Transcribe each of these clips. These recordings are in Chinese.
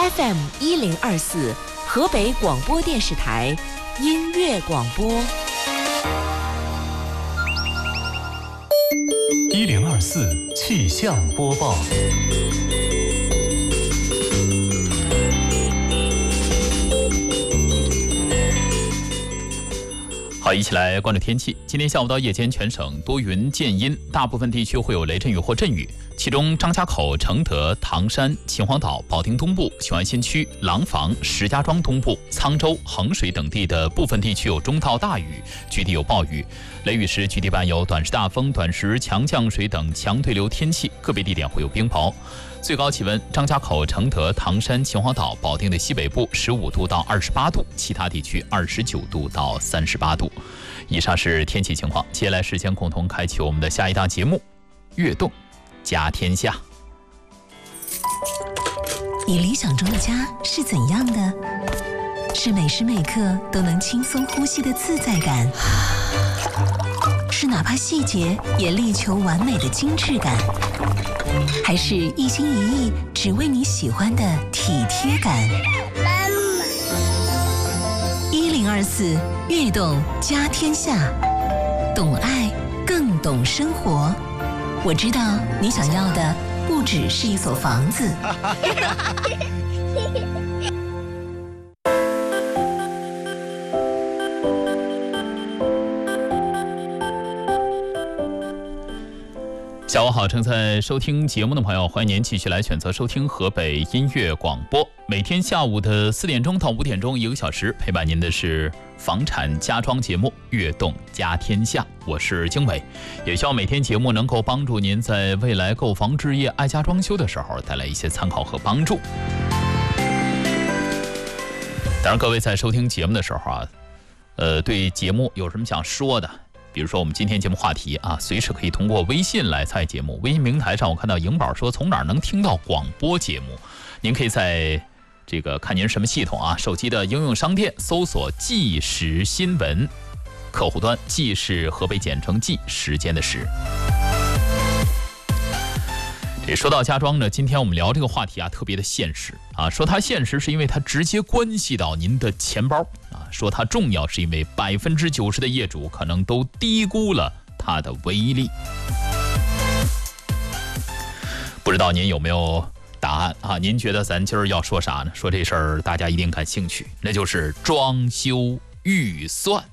FM1024河北广播电视台音乐广播。 1024气象播报。好，一起来关注天气。今天下午到夜间，全省多云见阴，大部分地区会有雷阵雨或阵雨。其中张家口、承德、唐山、秦皇岛、保定东部、雄安新区、廊坊、石家庄东部、沧州、衡水等地的部分地区有中到大雨，局地有暴雨。雷雨时，局地伴有短时大风、短时强降水等强对流天气，个别地点会有冰雹。最高气温，张家口、承德、唐山、秦皇岛、保定的西北部15度到28度，其他地区29度到38度。以上是天气情况，接下来时间共同开启我们的下一档节目《悦动家天下》。 你理想中的家是怎样的？是每时每刻都能轻松呼吸的自在感，是哪怕细节也力求完美的精致感，还是一心一意只为你喜欢的体贴感？1024悦动家天下，懂爱更懂生活。我知道你想要的不只是一所房子。 下午好，正在收听节目的朋友，欢迎您继续来选择收听河北音乐广播。每天下午的4点钟到5点钟，1个小时陪伴您的是房产家装节目《悦动家天下》，我是经纬，也希望每天节目能够帮助您在未来购房置业、爱家装修的时候带来一些参考和帮助。当然，各位在收听节目的时候啊，对节目有什么想说的？比如说我们今天节目话题啊，随时可以通过微信来参与节目。微信平台上我看到颖宝说从哪儿能听到广播节目，您可以在这个看您什么系统啊，手机的应用商店搜索即时新闻，客户端即是河北简称即，时间的时。这说到家装呢，今天我们聊这个话题啊，特别的现实啊。说它现实是因为它直接关系到您的钱包啊；说它重要是因为90%的业主可能都低估了它的威力。不知道您有没有答案啊？您觉得咱今儿要说啥呢？说这事儿大家一定感兴趣，那就是装修预算。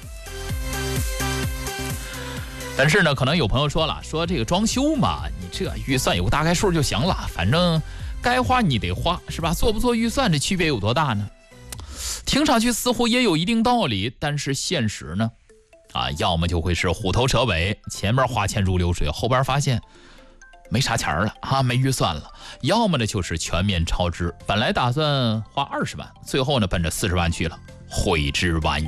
但是呢，可能有朋友说了，说这个装修嘛，你这预算有个大概数就行了，反正该花你得花，是吧？做不做预算这区别有多大呢？听上去似乎也有一定道理，但是现实呢，要么就会是虎头蛇尾，前面花钱如流水，后边发现没啥钱了啊，没预算了；要么呢就是全面超支，本来打算花20万，最后呢奔着40万去了，悔之晚矣。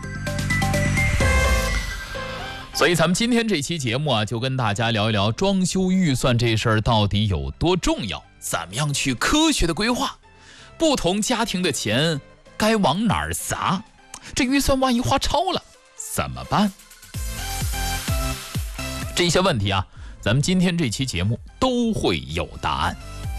所以咱们今天这期节目啊，就跟大家聊一聊装修预算这事儿到底有多重要，怎么样去科学的规划，不同家庭的钱该往哪儿撒，这预算万一花超了怎么办？这些问题啊，咱们今天这期节目都会有答案。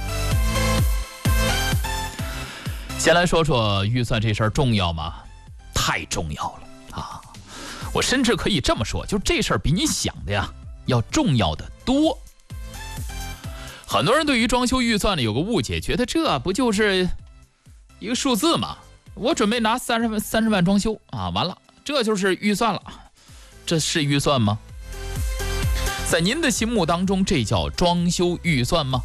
先来说说预算这事儿重要吗？太重要了啊！我甚至可以这么说，就这事儿比你想的呀要重要的多。很多人对于装修预算呢有个误解，觉得这不就是一个数字吗？我准备拿30万装修啊，完了这就是预算了。这是预算吗？在您的心目当中，这叫装修预算吗？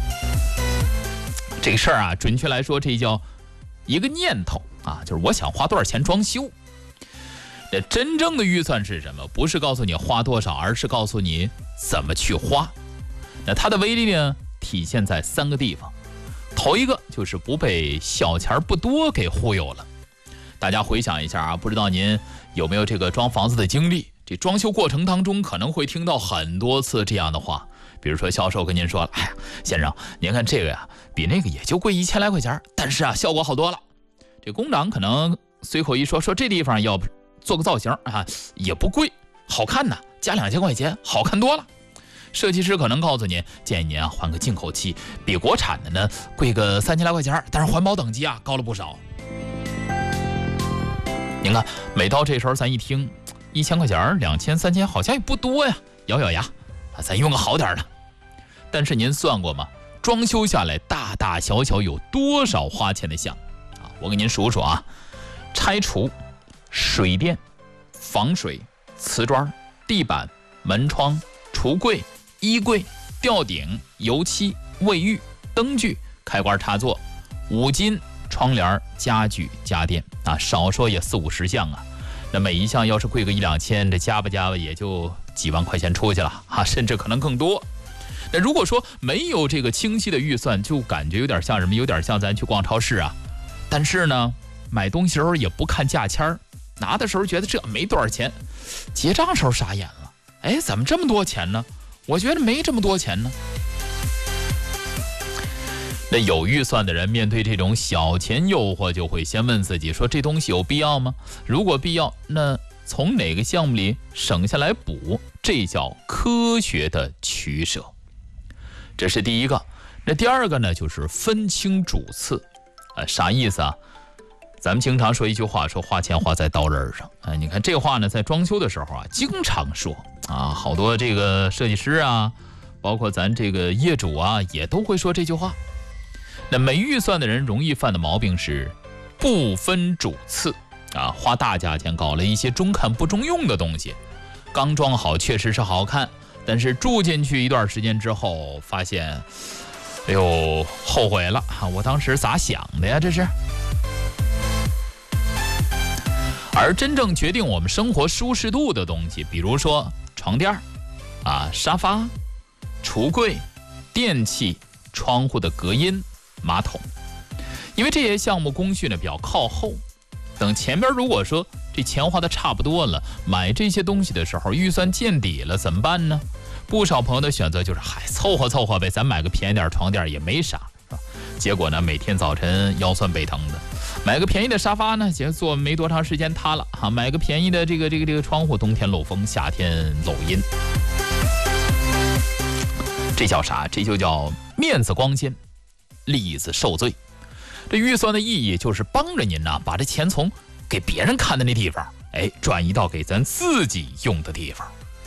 这事儿啊，准确来说，这叫一个念头啊，就是我想花多少钱装修。真正的预算是什么？不是告诉你花多少，而是告诉你怎么去花。那它的威力呢，体现在3个地方。头一个就是不被小钱不多给忽悠了。大家回想一下啊，不知道您有没有这个装房子的经历？这装修过程当中可能会听到很多次这样的话，比如说销售跟您说了，哎呀，先生，您看这个呀，比那个也就贵1000来块钱，但是啊，效果好多了。这工长可能随口一说这地方要做个造型啊，也不贵，好看呐，加2000块钱，好看多了。 设计师可能告诉您，建议您啊换个进口漆，比国产的呢贵个3000来块钱，但是环保等级啊高了不少。您看，每到这时候咱一听1000块钱、2000、3000好像也不多呀，咬咬牙咱用个好点的。但是您算过吗？装修下来大大小小有多少花钱的项我给您数数啊：拆除、水电、防水、瓷砖、地板、门窗、橱柜、衣柜、吊顶、油漆、卫浴、灯具、开关插座、五金、窗帘、家具、家电少说也40-50项啊。那每一项要是贵个1-2千，这加吧也就几万块钱出去了甚至可能更多。那如果说没有这个清晰的预算，就感觉有点像什么？有点像咱去逛超市啊。但是呢，买东西时候也不看价签，拿的时候觉得这没多少钱，结账时候傻眼了，怎么这么多钱呢？我觉得没这么多钱呢。那有预算的人面对这种小钱诱惑，就会先问自己说，这东西有必要吗？如果必要，那从哪个项目里省下来补，这叫科学的取舍。这是第一个。那第二个呢，就是分清主次。啥意思啊？咱们经常说一句话，说花钱花在刀刃上。你看这话呢，在装修的时候经常说好多这个设计师包括咱这个业主也都会说这句话。那没预算的人容易犯的毛病是不分主次花大价钱搞了一些中看不中用的东西，刚装好确实是好看，但是住进去一段时间之后发现后悔了我当时咋想的呀？这是。而真正决定我们生活舒适度的东西，比如说床垫沙发、橱柜、电器、窗户的隔音、马桶，因为这些项目工序呢比较靠后，等前边如果说这钱花的差不多了，买这些东西的时候预算见底了，怎么办呢？不少朋友的选择就是凑合呗，咱买个便宜点床垫也没啥，是吧？结果呢，每天早晨腰酸背疼的。买个便宜的沙发呢，结果坐没多长时间塌了买个便宜的这个窗户，冬天漏风，夏天漏阴。这叫啥？这就叫面子光鲜，利子受罪。这预算的意义就是帮着您把这钱从给别人看的那地方转移到给咱自己用的地方。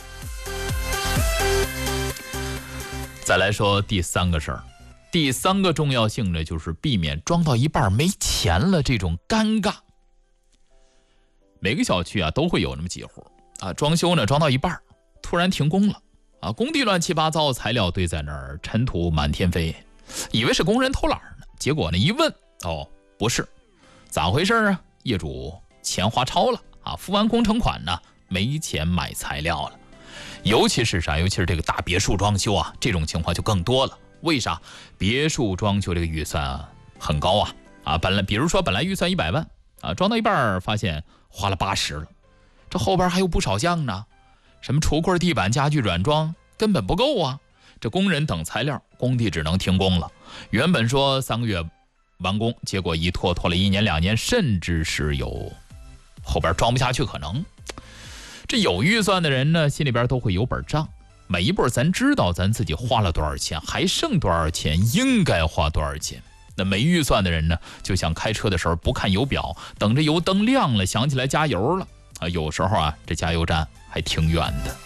再来说第三个事儿，第三个重要性呢，就是避免装到一半没钱了这种尴尬。每个小区都会有那么几户装修呢装到一半突然停工了工地乱七八糟，材料堆在那儿，尘土满天飞，以为是工人偷懒呢，结果呢一问不是，咋回事啊？业主钱花超了付完工程款呢，没钱买材料了。尤其是这个大别墅装修这种情况就更多了。为啥？别墅装修这个预算很高比如说本来预算100万装到一半发现花了80了，这后边还有不少项呢，什么橱柜、地板、家具、软装根本不够这工人等材料，工地只能停工了。原本说3个月完工，结果一拖了1年2年，甚至是有后边装不下去可能。这有预算的人呢，心里边都会有本账，每一步咱知道咱自己花了多少钱，还剩多少钱，应该花多少钱。那没预算的人呢，就像开车的时候不看油表，等着油灯亮了想起来加油了有时候这加油站还挺远的。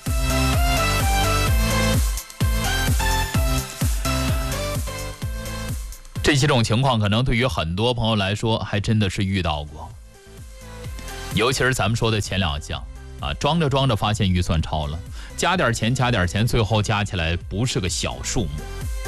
这几种情况可能对于很多朋友来说还真的是遇到过，尤其是咱们说的前2项装着装着发现预算超了，加点钱，最后加起来不是个小数目。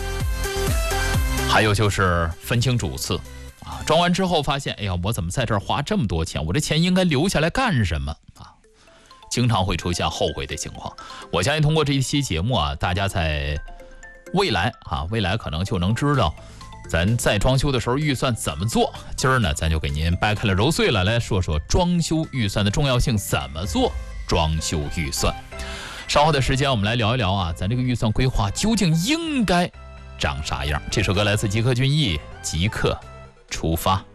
还有就是分清主次装完之后发现我怎么在这儿花这么多钱，我这钱应该留下来干什么经常会出现后悔的情况。我相信通过这一期节目大家在未来可能就能知道咱在装修的时候预算怎么做。今儿呢，咱就给您掰开了揉碎了来说说装修预算的重要性，怎么做装修预算。稍后的时间我们来聊一聊咱这个预算规划究竟应该长啥样。这首歌来自吉克隽逸，即刻出发。